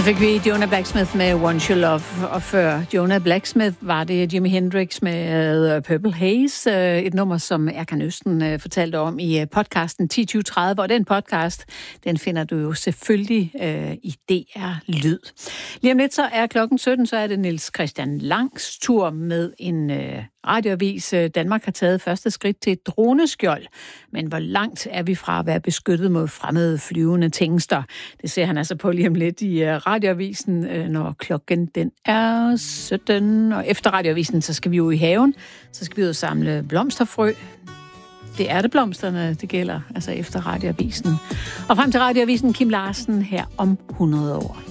Så fik vi Jonah Blacksmith med Once You Love, og før Jonah Blacksmith var det Jimi Hendrix med Purple Haze, et nummer, som Erkan Østen fortalte om i podcasten 10-20-30, og den podcast, den finder du jo selvfølgelig i DR Lyd. Lige om lidt så er klokken 17, så er det Niels Christian Langs tur med en radioavis. Danmark har taget første skridt til et droneskjold, men hvor langt er vi fra at være beskyttet mod fremmede flyvende tingester? Det ser han altså på lige om lidt i radioavisen, når klokken den er 17. Og efter radioavisen, så skal vi jo i haven. Så skal vi jo samle blomsterfrø. Det er det blomsterne, det gælder, altså efter radioavisen. Og frem til radioavisen Kim Larsen her om 100 år.